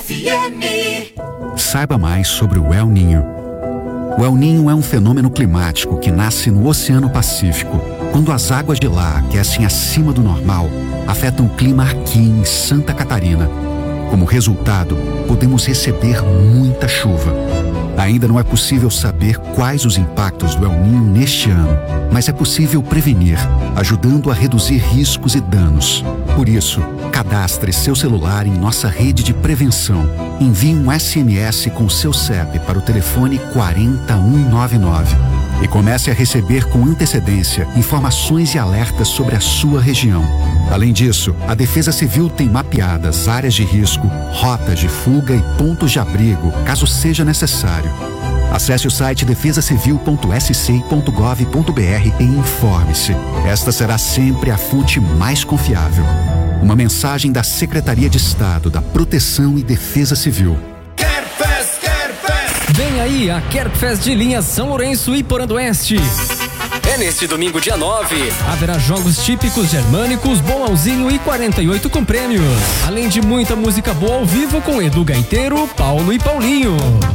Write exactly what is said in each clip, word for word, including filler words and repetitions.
F M. Saiba mais sobre o El Niño. O El Niño é um fenômeno climático que nasce no Oceano Pacífico, quando as águas de lá aquecem acima do normal, afetam o clima aqui em Santa Catarina. Como resultado, podemos receber muita chuva. Ainda não é possível saber quais os impactos do El Niño neste ano, mas é possível prevenir, ajudando a reduzir riscos e danos. Por isso, cadastre seu celular em nossa rede de prevenção. Envie um S M S com seu C E P para o telefone quatro zero um nove nove e comece a receber com antecedência informações e alertas sobre a sua região. Além disso, a Defesa Civil tem mapeadas áreas de risco, rotas de fuga e pontos de abrigo, caso seja necessário. Acesse o site defesa civil ponto s c ponto gov ponto b r e informe-se. Esta será sempre a fonte mais confiável. Uma mensagem da Secretaria de Estado da Proteção e Defesa Civil. Kerfest, Kerfest. Vem aí a Kerfest de linha São Lourenço e Porã do Oeste. É neste domingo, dia nove. Haverá jogos típicos germânicos, bolãozinho e quarenta e oito com prêmios. Além de muita música boa ao vivo com Edu Gaiteiro, Paulo e Paulinho.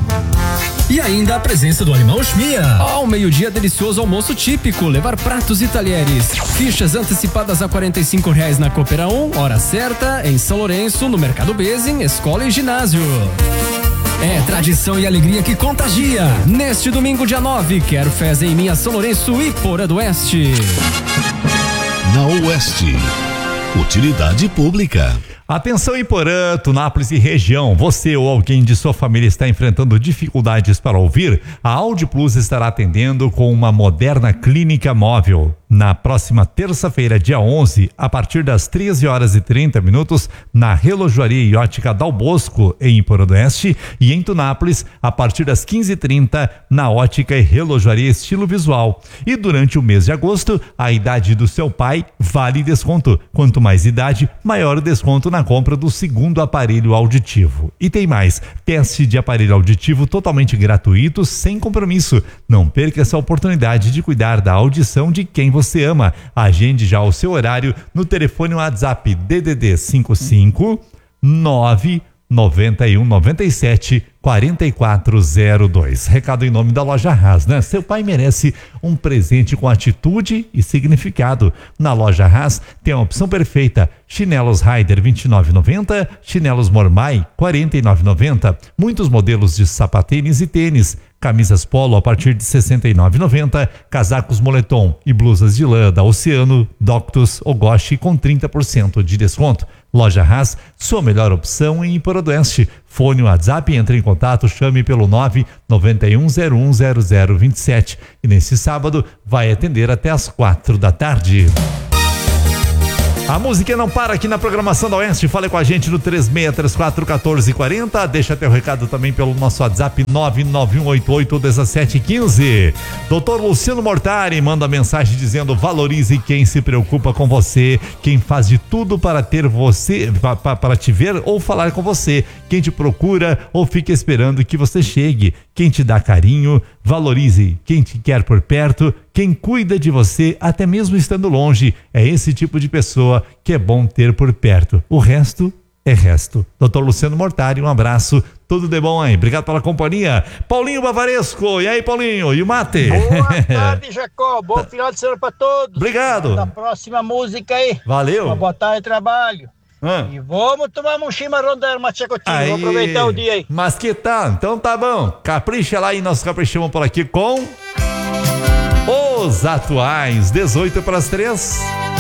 E ainda a presença do Alemão Schmia. Ao meio-dia, delicioso almoço típico, levar pratos e talheres. Fichas antecipadas a quarenta e cinco reais na Coopera um, hora certa, em São Lourenço, no Mercado Bezin, escola e ginásio. É tradição e alegria que contagia. Neste domingo, dia nove, quero fez em minha São Lourenço e Porã do Oeste. Na Oeste, utilidade pública. Atenção em Porã, Tunápolis e região. Você ou alguém de sua família está enfrentando dificuldades para ouvir? A Audi Plus estará atendendo com uma moderna clínica móvel. Na próxima terça-feira, dia onze, a partir das treze horas e trinta minutos, na Relojoaria e Ótica Dal Bosco, em Porã do Oeste, e em Tunápolis, a partir das quinze e trinta, na Ótica e Relojoaria Estilo Visual. E durante o mês de agosto, a idade do seu pai vale desconto. Quanto mais idade, maior o desconto na compra do segundo aparelho auditivo. E tem mais, teste de aparelho auditivo totalmente gratuito, sem compromisso. Não perca essa oportunidade de cuidar da audição de quem você ama. Agende já o seu horário no telefone WhatsApp D D D cinco cinco nove nove um nove sete quatro quatro zero dois. Recado em nome da Loja Haas, né? Seu pai merece um presente com atitude e significado. Na Loja Haas tem a opção perfeita: chinelos Raider vinte e nove reais e noventa centavos, chinelos Mormai quarenta e nove reais e noventa centavos, muitos modelos de sapatênis e tênis, camisas polo a partir de sessenta e nove reais e noventa centavos, casacos moletom e blusas de lã da Oceano, Doctus, Ogoshi com trinta por cento de desconto. Loja Haas, sua melhor opção em Porã do Oeste. Fone WhatsApp, entre em contato, chame pelo nove nove um zero um zero zero dois sete e nesse sábado vai atender até às quatro da tarde. A música não para aqui na programação da Oeste. Fale com a gente no três seis três quatro um quatro quatro zero. Deixa teu recado também pelo nosso WhatsApp nove nove um oito oito um sete um cinco. Doutor Luciano Mortari manda mensagem dizendo: valorize quem se preocupa com você, quem faz de tudo para ter você, para, para te ver ou falar com você, quem te procura ou fica esperando que você chegue, quem te dá carinho. Valorize quem te quer por perto, quem cuida de você até mesmo estando longe. É esse tipo de pessoa que é bom ter por perto. O resto é resto. doutor Luciano Mortari, um abraço, tudo de bom aí. Obrigado pela companhia. Paulinho Bavaresco, e aí, Paulinho? E o mate? Boa tarde, Jacó. Bom final de semana para todos. Obrigado. Da próxima música aí. Valeu. Uma boa tarde de trabalho. Ah. E vamos tomar um chimarrão da Erma Tchacotinho. Vamos aproveitar o dia aí. Mas que tal? Então tá bom. Capricha lá e nós caprichamos por aqui com Os Atuais, dezoito para as três.